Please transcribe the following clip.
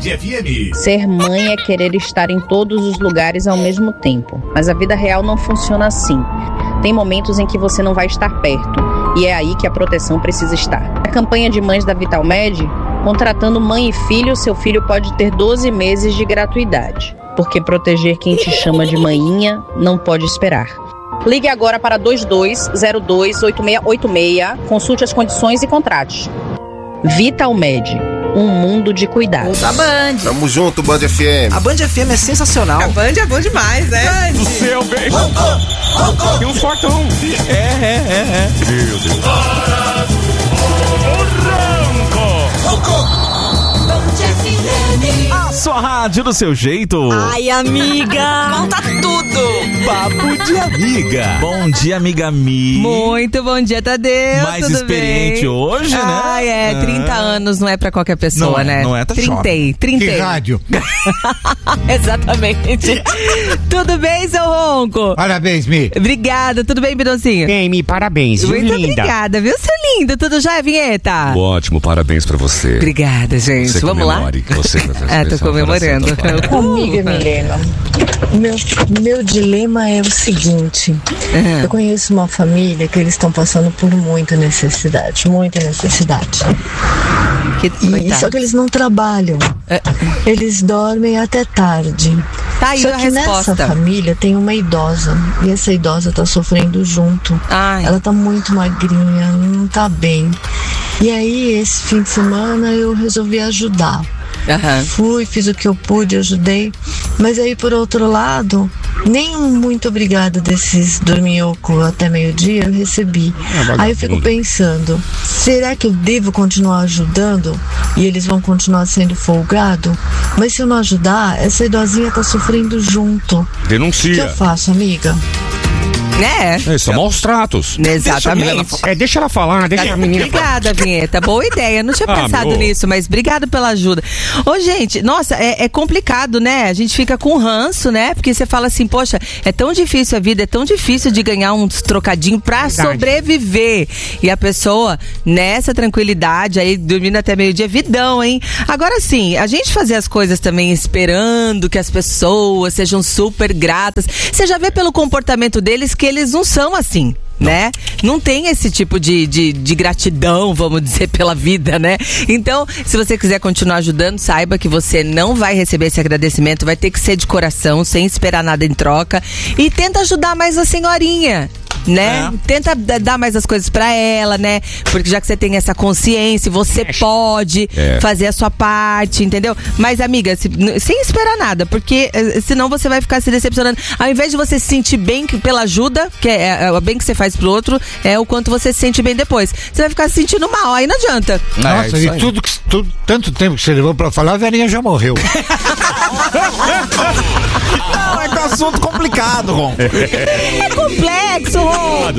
FM. Ser mãe é querer estar em todos os lugares ao mesmo tempo, mas a vida real não funciona assim. Tem momentos em que você não vai estar perto, e é aí que a proteção precisa estar. Na campanha de mães da Vitalmed, contratando mãe e filho, seu filho pode ter 12 meses de gratuidade, porque proteger quem te chama de maninha não pode esperar. Ligue agora para 2202-8686, consulte as condições e contrate. Vitalmed, um mundo de cuidados. Da Band. Tamo junto, Band FM. A Band FM é sensacional. A Band é bom demais, né? Do céu, velho. Tem um fortão. É. Meu Deus. A sua rádio do seu jeito. Ai, amiga. Conta tudo. Papo de amiga. Bom dia, amiga Mi. Muito bom dia, Tadeu. Mais tudo experiente bem? hoje, né? Ai, 30 anos não é pra qualquer pessoa, não, né? Não é, tá jovem. 30. Que rádio. Exatamente. Tudo bem, seu Ronco? Parabéns, Mi. Obrigada, tudo bem, Bidoncinho? Bem, Mi, parabéns. Muito obrigada, viu, seu lindo? Tudo já, vinheta? Ótimo, parabéns pra você. Obrigada, gente. Você Vamos lá? que você tô comemorando. Amiga Milena, meu dilema é o seguinte. Eu conheço uma família que eles estão passando por muita necessidade. Só que eles não trabalham. Eles dormem até tarde. Tá aí Só a que resposta. nessa família tem uma idosa. E essa idosa tá sofrendo junto. Ai. Ela tá muito magrinha, não tá bem. E aí, esse fim de semana, eu resolvi ajudar. Fui, fiz o que eu pude, ajudei. Mas aí, por outro lado, nem um muito obrigada desses dorminhoco até meio-dia eu recebi. Aí eu fico pensando, será que eu devo continuar ajudando e eles vão continuar sendo folgado? Mas se eu não ajudar, essa idosinha tá sofrendo junto. Denuncia. O que eu faço, amiga? Né? São maus tratos. Exatamente. Deixa ela falar, deixa a menina falar. Obrigada, Vinheta. Boa ideia. Não tinha pensado nisso, mas obrigado pela ajuda. Ô, gente, nossa, é complicado, né? A gente fica com ranço, né? Porque você fala assim, poxa, é tão difícil a vida, é tão difícil de ganhar uns trocadinhos pra sobreviver. E a pessoa, nessa tranquilidade, aí, dormindo até meio-dia, vidão, hein? Agora sim, a gente fazer as coisas também esperando que as pessoas sejam super gratas. Você já vê pelo comportamento deles que eles não são assim, né? Não tem esse tipo de gratidão, vamos dizer, pela vida, né? Então, se você quiser continuar ajudando, saiba que você não vai receber esse agradecimento, vai ter que ser de coração, sem esperar nada em troca. E tenta ajudar mais a senhorinha, né? Tenta dar mais as coisas pra ela, né? Porque já que você tem essa consciência, você pode fazer a sua parte, entendeu? Mas, amiga, sem esperar nada, porque senão você vai ficar se decepcionando. Ao invés de você se sentir bem pela ajuda, que é o bem que você faz pro outro, é o quanto você se sente bem depois. Você vai ficar se sentindo mal, aí não adianta. Nossa, e tanto tempo que você levou pra falar, a velhinha já morreu. Não, é um assunto complicado, Ron. É complexo, Ron.